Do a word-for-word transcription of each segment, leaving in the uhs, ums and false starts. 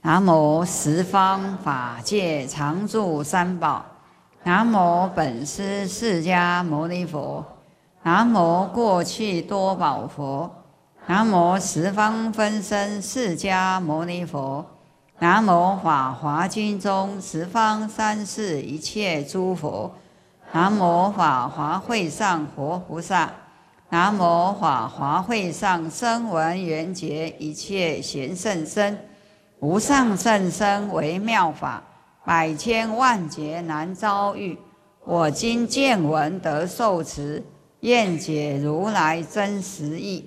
南无十方法界常住三宝。南无本师释迦牟尼佛。南无过去多宝佛。南无十方分身释迦牟尼佛。南无法华经中十方三世一切诸佛。南无法华会上活菩萨。南无法华会上声闻缘觉一切贤圣僧。无上甚深微妙法，百千万劫难遭遇。我今见闻得受持，愿解如来真实义。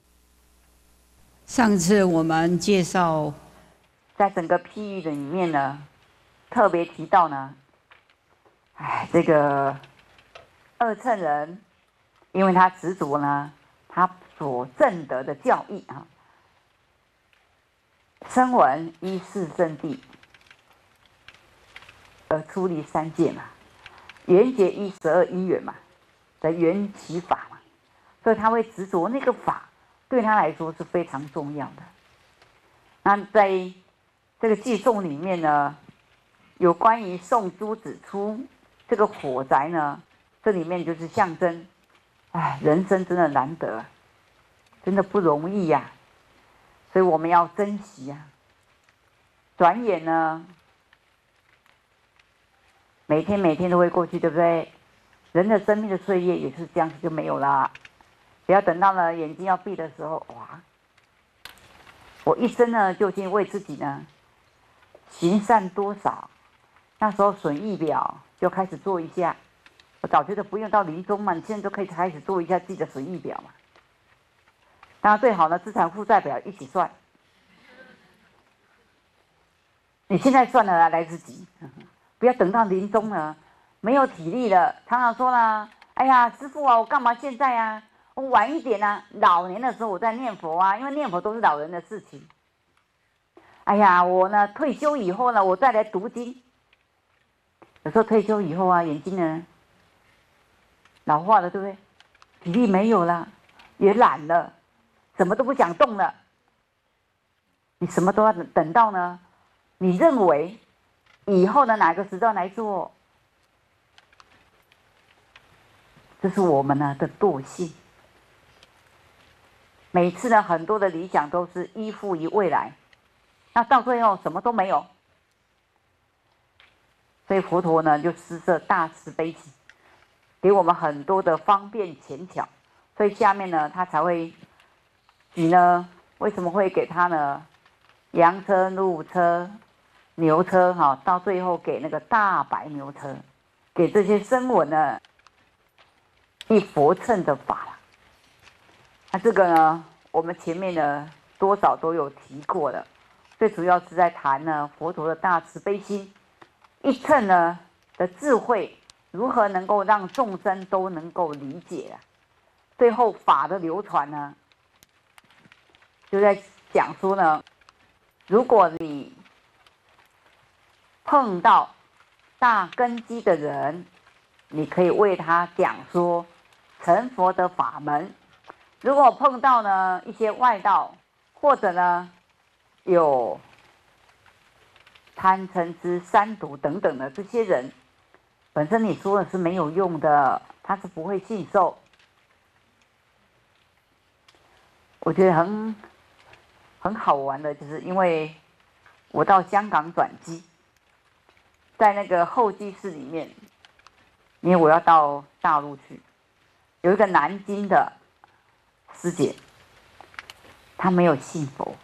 上次我们介绍， 在整个譬喻的里面呢，特别提到呢，哎，这个二乘人，因为他执着呢，他所证得的教义啊，声闻依四圣谛而出离三界嘛，缘觉依十二因缘嘛的缘起法嘛，所以他会执着那个法，对他来说是非常重要的。那在这个偈颂里面呢，有关于送珠子出这个火宅呢，这里面就是象征，哎，人生真的难得，真的不容易呀、啊，所以我们要珍惜啊。转眼呢，每天每天都会过去，对不对？人的生命的岁月也是这样子就没有啦。不要等到了眼睛要闭的时候，哇！我一生呢，究竟为自己呢行善多少？那时候损益表就开始做一下。我早觉得不用到临终嘛，你现在都可以开始做一下自己的损益表嘛。当然最好呢，资产负债表一起算。你现在算了啦，来得及，不要等到临终了，没有体力了。常常说啦，哎呀，师父啊，我干嘛现在啊？我晚一点啊，老年的时候我在念佛啊，因为念佛都是老人的事情。哎呀，我呢退休以后呢，我再来读经。有时候退休以后啊，眼睛呢老化了，对不对？体力没有了，也懒了，什么都不想动了。你什么都要等到呢？你认为以后的哪个时段来做？这是我们呢的惰性。每次呢，很多的理想都是依附于未来，那到最后什么都没有。所以佛陀呢就施设大慈悲心，给我们很多的方便浅巧。所以下面呢，他才会举呢，为什么会给他呢？羊车、鹿车、牛车，哈，到最后给那个大白牛车，给这些声闻呢一佛乘的法。那这个呢，我们前面呢多少都有提过了，最主要是在谈呢佛陀的大慈悲心，一乘呢的智慧如何能够让众生都能够理解啊。最后法的流传呢，就在讲说呢，如果你碰到大根基的人，你可以为他讲说成佛的法门。如果碰到呢一些外道，或者呢有贪嗔痴三毒等等的这些人，本身你说的是没有用的，他是不会信受。我觉得很很好玩的，就是因为我到香港转机，在那个候机室里面，因为我要到大陆去，有一个南京的师姐，她没有信佛，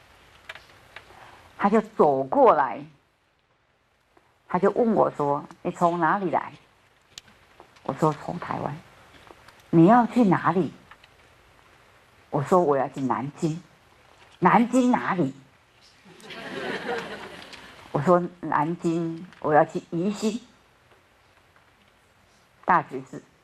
她就走过来，她就问我说：“你从哪里来？”我说：“从台湾。”你要去哪里？我说：“我要去南京。”南京哪里？我说：“南京，我要去宜兴大觉寺。”